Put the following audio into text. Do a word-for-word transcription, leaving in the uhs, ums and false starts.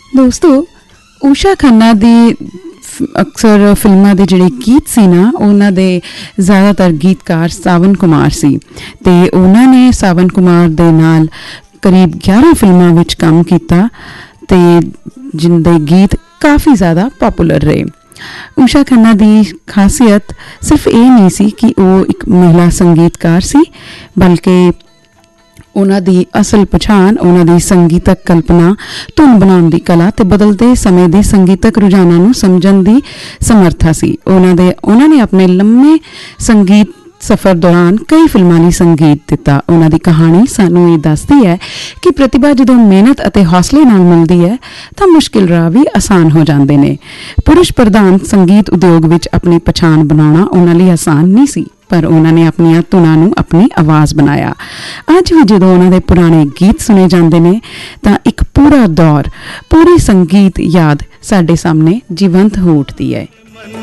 ਦੋਸਤੋ, ਊਸ਼ਾ ਖੰਨਾ ਦੀ ਅਕਸਰ ਫਿਲਮਾਂ ਦੇ ਜਿਹੜੇ ਗੀਤ ਸੀ ਨਾ, ਉਹਨਾਂ ਦੇ ਜ਼ਿਆਦਾਤਰ ਗੀਤਕਾਰ ਸਾਵਨ ਕੁਮਾਰ ਸੀ ਅਤੇ ਉਹਨਾਂ ਨੇ ਸਾਵਨ ਕੁਮਾਰ ਦੇ ਨਾਲ ਕਰੀਬ ਗਿਆਰਾਂ ਫਿਲਮਾਂ ਵਿੱਚ ਕੰਮ ਕੀਤਾ ਅਤੇ ਜਿਨ੍ਹਾਂ ਦੇ ਗੀਤ ਕਾਫੀ ਜ਼ਿਆਦਾ ਪੋਪੂਲਰ ਰਹੇ। ਊਸ਼ਾ ਖੰਨਾ ਦੀ ਖਾਸੀਅਤ ਸਿਰਫ ਇਹ ਨਹੀਂ ਸੀ ਕਿ ਉਹ ਇੱਕ ਮਹਿਲਾ ਸੰਗੀਤਕਾਰ ਸੀ, ਬਲਕਿ ਉਹਨਾਂ ਦੀ ਅਸਲ ਪਛਾਣ ਉਹਨਾਂ ਦੀ ਸੰਗੀਤਕ ਕਲਪਨਾ, ਧੁਨ ਬਣਾਉਣ ਦੀ ਕਲਾ ਅਤੇ ਬਦਲਦੇ ਸਮੇਂ ਦੇ ਸੰਗੀਤਕ ਰੁਝਾਨਾਂ ਨੂੰ ਸਮਝਣ ਦੀ ਸਮਰੱਥਾ ਸੀ। ਉਹਨਾਂ ਦੇ ਉਹਨਾਂ ਨੇ ਆਪਣੇ ਲੰਮੇ ਸੰਗੀਤ ਸਫ਼ਰ ਦੌਰਾਨ ਕਈ ਫਿਲਮਾਂ ਲਈ ਸੰਗੀਤ ਦਿੱਤਾ। ਉਹਨਾਂ ਦੀ ਕਹਾਣੀ ਸਾਨੂੰ ਇਹ ਦੱਸਦੀ ਹੈ ਕਿ ਪ੍ਰਤਿਭਾ ਜਦੋਂ ਮਿਹਨਤ ਅਤੇ ਹੌਸਲੇ ਨਾਲ ਮਿਲਦੀ ਹੈ ਤਾਂ ਮੁਸ਼ਕਿਲ ਰਾਹ ਵੀ ਆਸਾਨ ਹੋ ਜਾਂਦੇ ਨੇ। ਪੁਰਸ਼ ਪ੍ਰਧਾਨ ਸੰਗੀਤ ਉਦਯੋਗ ਵਿੱਚ ਆਪਣੀ ਪਛਾਣ ਬਣਾਉਣਾ ਉਹਨਾਂ ਲਈ ਆਸਾਨ ਨਹੀਂ ਸੀ, ਪਰ ਉਹਨਾਂ ਨੇ ਆਪਣੀਆਂ ਧੁਨਾਂ ਨੂੰ ਆਪਣੀ ਆਵਾਜ਼ ਬਣਾਇਆ। ਅੱਜ ਵੀ ਜਦੋਂ ਉਹਨਾਂ ਦੇ ਪੁਰਾਣੇ ਗੀਤ ਸੁਣੇ ਜਾਂਦੇ ਨੇ ਤਾਂ ਇੱਕ ਪੂਰਾ ਦੌਰ, ਪੂਰੀ ਸੰਗੀਤ ਯਾਦ ਸਾਡੇ ਸਾਹਮਣੇ ਜੀਵੰਤ ਹੋ ਉੱਠਦੀ ਹੈ।